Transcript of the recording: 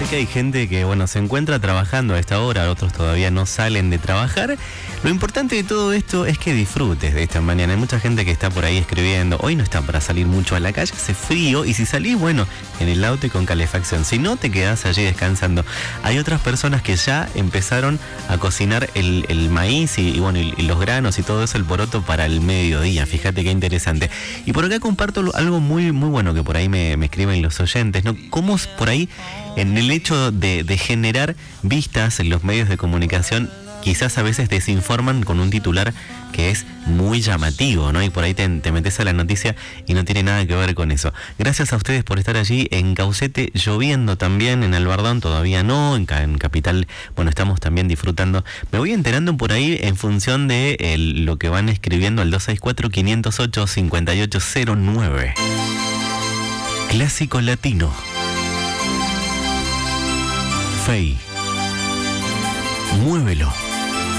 que hay gente que, bueno, se encuentra trabajando a esta hora, otros todavía no salen de trabajar. Lo importante de todo esto es que disfrutes de esta mañana. Hay mucha gente que está por ahí escribiendo. Hoy no está para salir mucho a la calle, hace frío, y si salís, bueno, en el auto y con calefacción. Si no, te quedás allí descansando. Hay otras personas que ya empezaron a cocinar el maíz y los granos y todo eso, el poroto para el mediodía. Fíjate qué interesante. Y por acá comparto algo muy, muy bueno que por ahí me escriben los oyentes, ¿no? Cómo por ahí, en el hecho de generar vistas en los medios de comunicación, quizás a veces desinforman con un titular que es muy llamativo, ¿no? Y por ahí te metes a la noticia y no tiene nada que ver con eso. Gracias a ustedes por estar allí en Caucete, lloviendo también, en Albardón todavía no, en Capital, bueno, estamos también disfrutando. Me voy enterando por ahí en función de lo que van escribiendo al 264-508-5809. Clásico latino. Fey. Muévelo.